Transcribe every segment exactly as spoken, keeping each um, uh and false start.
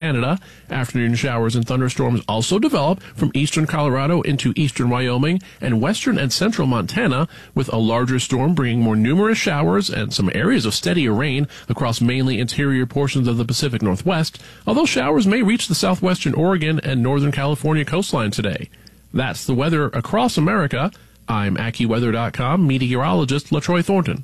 Canada. Afternoon showers and thunderstorms also develop from eastern Colorado into eastern Wyoming and western and central Montana, with a larger storm bringing more numerous showers and some areas of steadier rain across mainly interior portions of the Pacific Northwest, although showers may reach the southwestern Oregon and northern California coastline today. That's the weather across America. I'm AccuWeather dot com meteorologist LaTroy Thornton.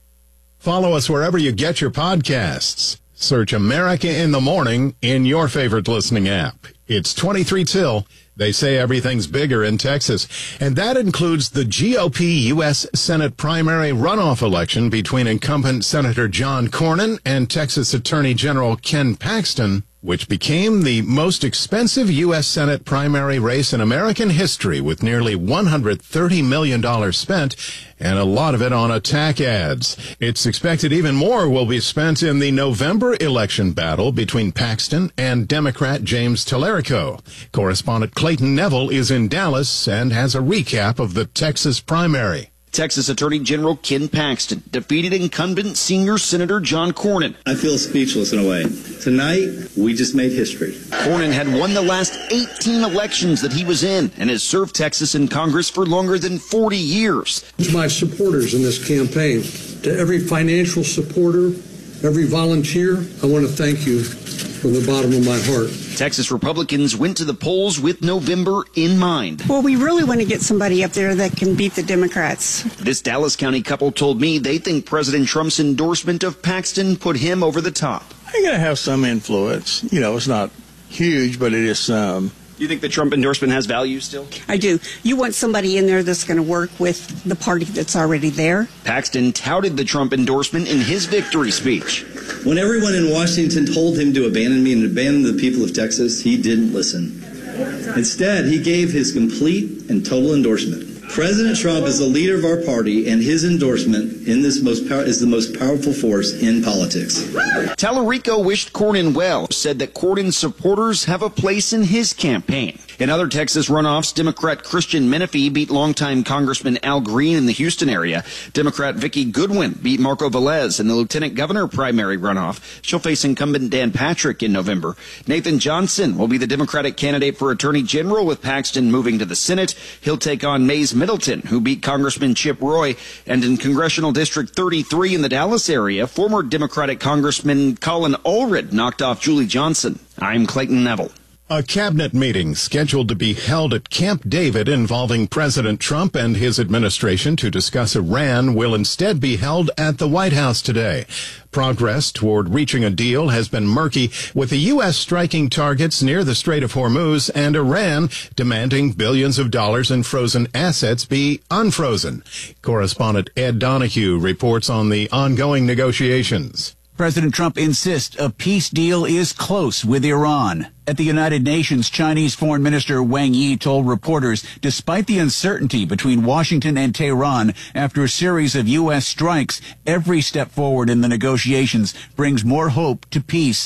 Follow us wherever you get your podcasts. Search America in the Morning in your favorite listening app. It's twenty-three till. They say everything's bigger in Texas, and that includes the G O P U S Senate primary runoff election between incumbent Senator John Cornyn and Texas Attorney General Ken Paxton, which became the most expensive U S Senate primary race in American history, with nearly one hundred thirty million dollars spent, and a lot of it on attack ads. It's expected even more will be spent in the November election battle between Paxton and Democrat James Tallarico. Correspondent Clayton Neville is in Dallas and has a recap of the Texas primary. Texas Attorney General Ken Paxton defeated incumbent senior Senator John Cornyn. I feel speechless in a way. Tonight, we just made history. Cornyn had won the last eighteen elections that he was in and has served Texas in Congress for longer than forty years. To my supporters in this campaign, to every financial supporter, every volunteer, I want to thank you from the bottom of my heart. Texas Republicans went to the polls with November in mind. Well, we really want to get somebody up there that can beat the Democrats. This Dallas County couple told me they think President Trump's endorsement of Paxton put him over the top. I'm going to have some influence. You know, it's not huge, but it is some. You think the Trump endorsement has value still? I do. You want somebody in there that's going to work with the party that's already there. Paxton touted the Trump endorsement in his victory speech. When everyone in Washington told him to abandon me and abandon the people of Texas, he didn't listen. Instead, he gave his complete and total endorsement. President Trump is the leader of our party, and his endorsement in this most power is the most powerful force in politics. Tallarico wished Cornyn well, said that Cornyn's supporters have a place in his campaign. In other Texas runoffs, Democrat Christian Menifee beat longtime Congressman Al Green in the Houston area. Democrat Vicki Goodwin beat Marco Velez in the lieutenant governor primary runoff. She'll face incumbent Dan Patrick in November. Nathan Johnson will be the Democratic candidate for Attorney General, with Paxton moving to the Senate. He'll take on Mays Middleton, who beat Congressman Chip Roy. And in Congressional District thirty-three in the Dallas area, former Democratic Congressman Colin Allred knocked off Julie Johnson. I'm Clayton Neville. A cabinet meeting scheduled to be held at Camp David involving President Trump and his administration to discuss Iran will instead be held at the White House today. Progress toward reaching a deal has been murky, with the U S striking targets near the Strait of Hormuz and Iran demanding billions of dollars in frozen assets be unfrozen. Correspondent Ed Donahue reports on the ongoing negotiations. President Trump insists a peace deal is close with Iran. At the United Nations, Chinese Foreign Minister Wang Yi told reporters, despite the uncertainty between Washington and Tehran after a series of U S strikes, every step forward in the negotiations brings more hope to peace.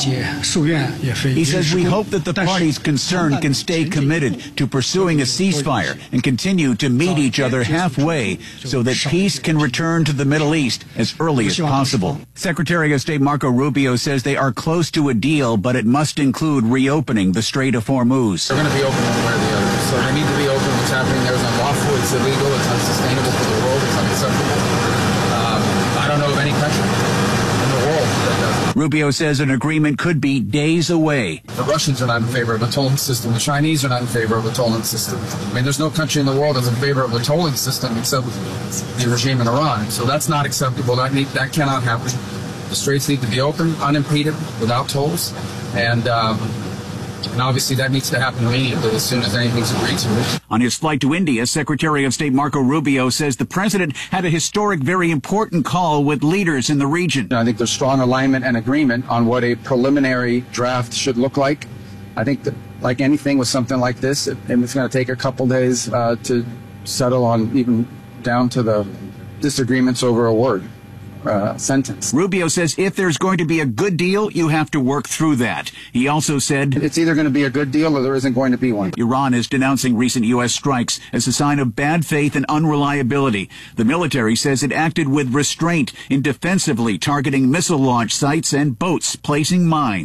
He says, we hope that the parties concerned can stay committed to pursuing a ceasefire and continue to meet each other halfway so that peace can return to the Middle East as early as possible. Secretary of State Marco Rubio says they are close to a deal, but it must include reopening the Strait of Hormuz. They're going to be open one way or the other. So they need to be open. What's happening there is unlawful, it's illegal, it's unsustainable for the world, it's unacceptable. Um, I don't know of any country in the world that does it. Rubio says an agreement could be days away. The Russians are not in favor of a tolling system. The Chinese are not in favor of a tolling system. I mean, there's no country in the world that's in favor of a tolling system except the regime in Iran. So that's not acceptable. That, need, that cannot happen. The straits need to be open, unimpeded, without tolls, and um, and obviously that needs to happen immediately as soon as anything's agreed to. On his flight to India, Secretary of State Marco Rubio says the president had a historic, very important call with leaders in the region. I think there's strong alignment and agreement on what a preliminary draft should look like. I think that, like anything with something like this, it, it's going to take a couple days uh, to settle on, even down to the disagreements over a word. Uh, sentence. Rubio says if there's going to be a good deal, you have to work through that. He also said it's either going to be a good deal or there isn't going to be one. Iran is denouncing recent U S strikes as a sign of bad faith and unreliability. The military says it acted with restraint in defensively targeting missile launch sites and boats placing mines.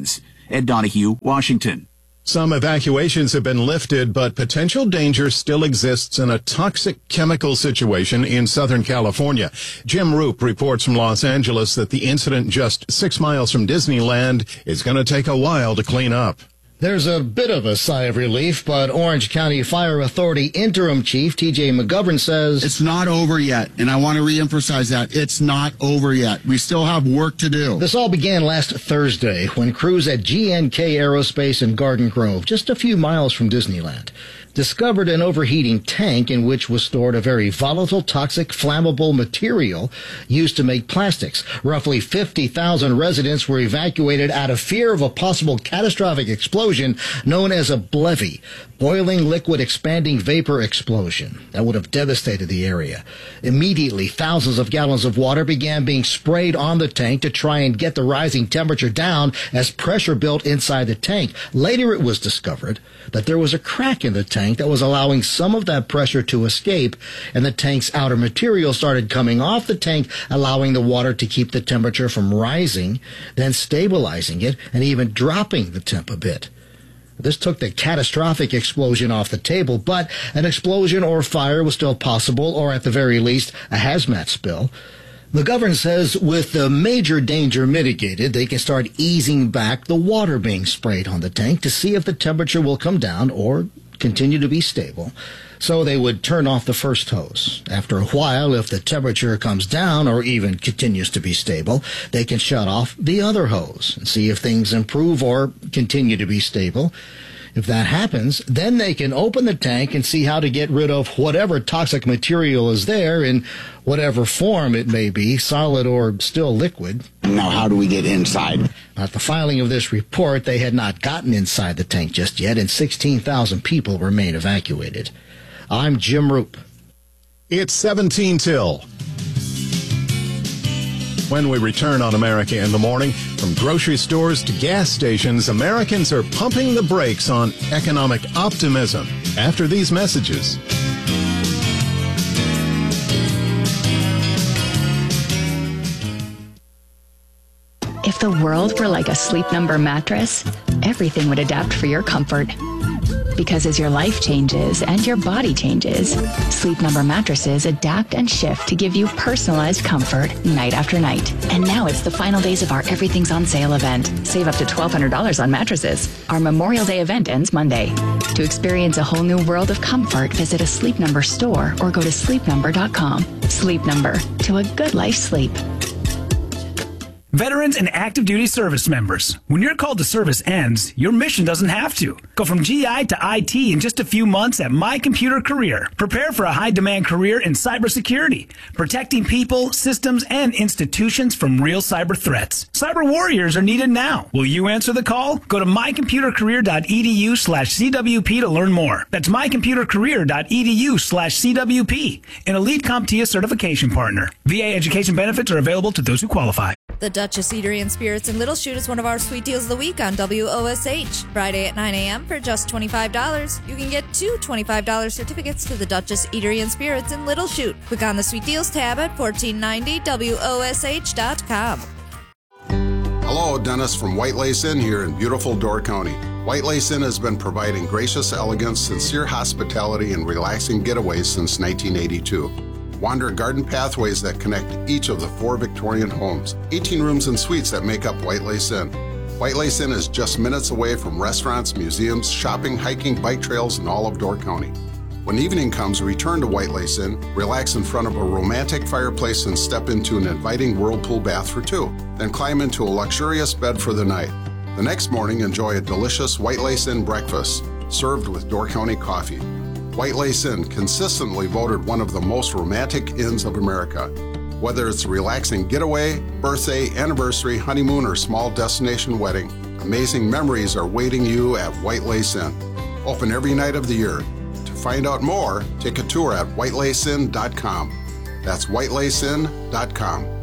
Ed Donahue, Washington. Some evacuations have been lifted, but potential danger still exists in a toxic chemical situation in Southern California. Jim Roop reports from Los Angeles that the incident just six miles from Disneyland is going to take a while to clean up. There's a bit of a sigh of relief, but Orange County Fire Authority Interim Chief T J McGovern says it's not over yet, and I want to reemphasize that. It's not over yet. We still have work to do. This all began last Thursday when crews at G N K Aerospace in Garden Grove, just a few miles from Disneyland, discovered an overheating tank in which was stored a very volatile, toxic, flammable material used to make plastics. Roughly fifty thousand residents were evacuated out of fear of a possible catastrophic explosion known as a BLEVE, boiling liquid expanding vapor explosion, that would have devastated the area. Immediately, thousands of gallons of water began being sprayed on the tank to try and get the rising temperature down as pressure built inside the tank. Later, it was discovered that there was a crack in the tank that was allowing some of that pressure to escape, and the tank's outer material started coming off the tank, allowing the water to keep the temperature from rising, then stabilizing it and even dropping the temp a bit. This took the catastrophic explosion off the table, but an explosion or fire was still possible, or at the very least, a hazmat spill. McGovern says with the major danger mitigated, they can start easing back the water being sprayed on the tank to see if the temperature will come down or continue to be stable. So they would turn off the first hose. After a while, if the temperature comes down or even continues to be stable, they can shut off the other hose and see if things improve or continue to be stable. If that happens, then they can open the tank and see how to get rid of whatever toxic material is there in whatever form it may be, solid or still liquid. Now, how do we get inside? At the filing of this report, they had not gotten inside the tank just yet, and sixteen thousand people remain evacuated. I'm Jim Roop. It's seventeen till. When we return on America in the Morning, from grocery stores to gas stations, Americans are pumping the brakes on economic optimism after these messages. If the world were like a Sleep Number mattress, everything would adapt for your comfort. Because as your life changes and your body changes, Sleep Number mattresses adapt and shift to give you personalized comfort night after night. And now it's the final days of our Everything's on Sale event. Save up to twelve hundred dollars on mattresses. Our Memorial Day event ends Monday. To experience a whole new world of comfort, visit a Sleep Number store or go to sleep number dot com. Sleep Number, to a good life sleep. Veterans and active duty service members, when your call to service ends, your mission doesn't have to. Go from G I to I T in just a few months at My Computer Career. Prepare for a high-demand career in cybersecurity, protecting people, systems, and institutions from real cyber threats. Cyber warriors are needed now. Will you answer the call? Go to my computer career dot e d u slash c w p to learn more. That's my computer career dot e d u slash c w p, an elite CompTIA certification partner. V A education benefits are available to those who qualify. The Duchess Eatery and Spirits in Little Chute is one of our sweet deals of the week on W O S H. Friday at nine a.m. for just twenty-five dollars. You can get two twenty-five dollars certificates to the Duchess Eatery and Spirits in Little Chute. Click on the Sweet Deals tab at fourteen ninety W O S H dot com. Hello, Dennis from White Lace Inn here in beautiful Door County. White Lace Inn has been providing gracious elegance, sincere hospitality, and relaxing getaways since nineteen eighty-two. Wander garden pathways that connect each of the four Victorian homes. eighteen rooms and suites that make up White Lace Inn. White Lace Inn is just minutes away from restaurants, museums, shopping, hiking, bike trails, and all of Door County. When evening comes, return to White Lace Inn, relax in front of a romantic fireplace, and step into an inviting whirlpool bath for two. Then climb into a luxurious bed for the night. The next morning, enjoy a delicious White Lace Inn breakfast, served with Door County coffee. White Lace Inn, consistently voted one of the most romantic inns of America. Whether it's a relaxing getaway, birthday, anniversary, honeymoon, or small destination wedding, amazing memories are waiting you at White Lace Inn. Open every night of the year. To find out more, take a tour at white lace inn dot com. That's white lace inn dot com.